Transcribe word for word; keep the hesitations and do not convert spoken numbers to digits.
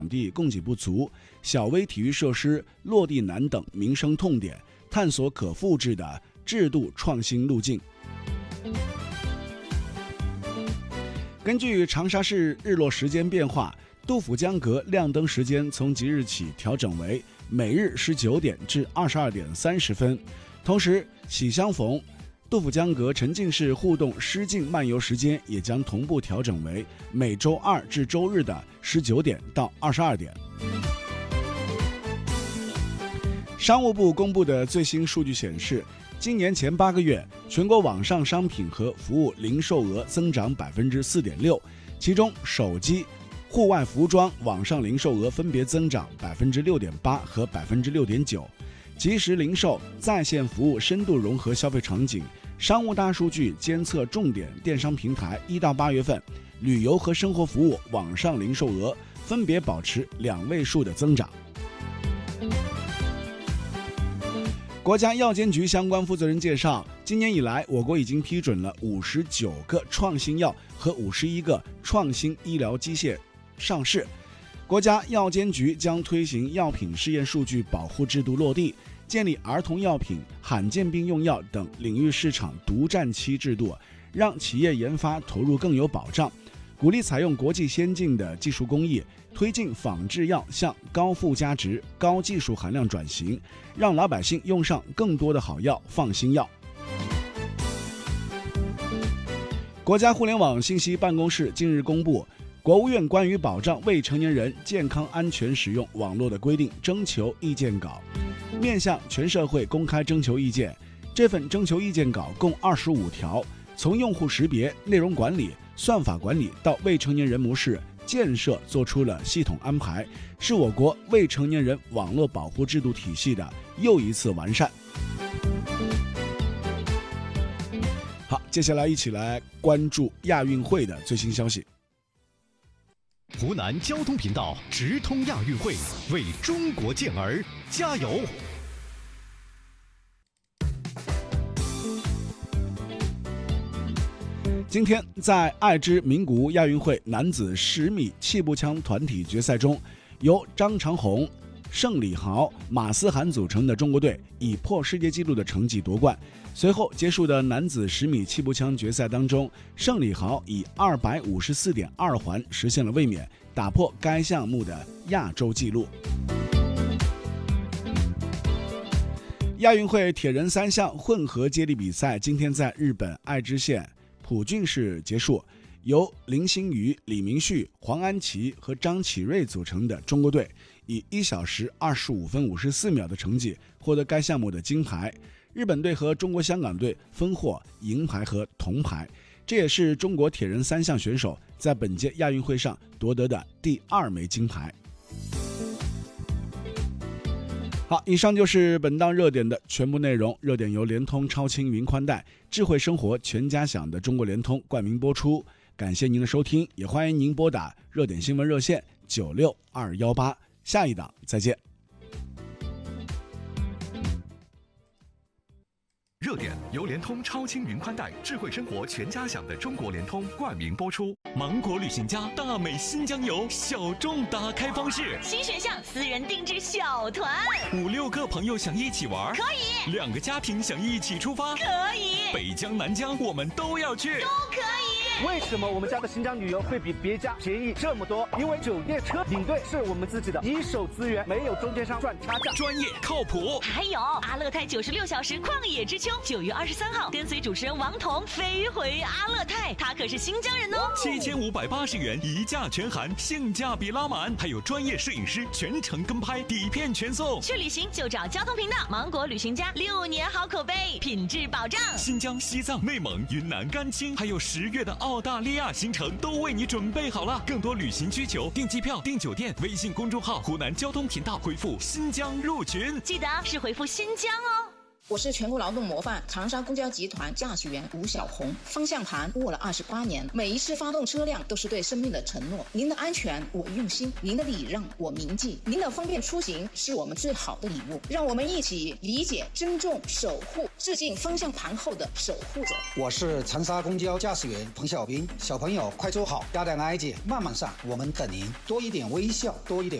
地供给不足、小微体育设施落地难等民生痛点，探索可复制的制度创新路径。根据长沙市日落时间变化，杜甫江阁亮灯时间从即日起调整为每日十九点至二十二点三十分。同时，喜相逢，杜甫江阁沉浸式互动诗境漫游时间也将同步调整为每周二至周日的十九点到二十二点。商务部公布的最新数据显示，今年前八个月，全国网上商品和服务零售额增长百分之四点六，其中手机、户外服装网上零售额分别增长百分之六点八和百分之六点九。即时零售、在线服务深度融合消费场景，商务大数据监测重点电商平台一到八月份，旅游和生活服务网上零售额分别保持两位数的增长。国家药监局相关负责人介绍，今年以来，我国已经批准了五十九个创新药和五十一个创新医疗机械上市。国家药监局将推行药品试验数据保护制度落地，建立儿童药品、罕见病用药等领域市场独占期制度，让企业研发投入更有保障，鼓励采用国际先进的技术工艺，推进仿制药向高附加值、高技术含量转型，让老百姓用上更多的好药、放心药。国家互联网信息办公室近日公布国务院关于保障未成年人健康安全使用网络的规定征求意见稿，面向全社会公开征求意见。这份征求意见稿共二十五条，从用户识别、内容管理、算法管理到未成年人模式建设做出了系统安排，是我国未成年人网络保护制度体系的又一次完善。好，接下来一起来关注亚运会的最新消息。 湖南交通频道直通亚运会，为中国健儿加油！ 今天在爱知名古屋亚运会男子十米气步枪团体决赛中，由张长虹、盛礼豪、马思涵组成的中国队以破世界纪录的成绩夺冠。随后结束的男子十米气步枪决赛当中，盛礼豪以二百五十四点二环实现了卫冕，打破该项目的亚洲纪录。亚运会铁人三项混合接力比赛今天在日本爱知县普郡市结束，由林星宇、李明旭、黄安琪和张启瑞组成的中国队以一小时二十五分五十四秒的成绩获得该项目的金牌。日本队和中国香港队分获银牌和铜牌，这也是中国铁人三项选手在本届亚运会上夺得的第二枚金牌。好，以上就是本档热点的全部内容。热点由联通超轻云宽带智慧生活全家享的中国联通冠名播出，感谢您的收听，也欢迎您拨打热点新闻热线九六二一八。下一档再见。 热点由联通超轻云宽带智慧生活全家享的中国联通冠名播出。芒果旅行家大美新疆游小众打开方式， 新选项私人定制小团， 五六个朋友想一起玩可以， 两个家庭想一起出发可以， 北疆南疆我们都要去， 都可以。 为什么我们家的新疆旅游会比别家便宜这么多？因为酒店车领队是我们自己的，一手资源，没有中间商赚差价， 专业靠谱。 还有阿勒泰九十六小时旷野之秋，九月二十三号跟随主持人王彤飞回阿勒泰，他可是新疆人哦。 七千五百八十元一价全含，性价比拉满，还有专业摄影师全程跟拍，底片全送。 去旅行就找交通频道芒果旅行家，六年好口碑，品质保障。 新疆、西藏、内蒙、云南、甘青，还有十月的澳大利亚行程都为你准备好了。更多旅行需求，订机票、订酒店，微信公众号湖南交通频道回复新疆入群， 记得是回复新疆哦。 我是全国劳动模范长沙公交集团驾驶员吴小红，方向盘握了二十八年，每一次发动车辆都是对生命的承诺。您的安全我用心，您的礼让我铭记，您的方便出行是我们最好的礼物。让我们一起理解、尊重、守护，致敬方向盘后的守护者。 我是长沙公交驾驶员彭小兵，小朋友快坐好，加点爱心，慢慢上，我们等您。多一点微笑，多一点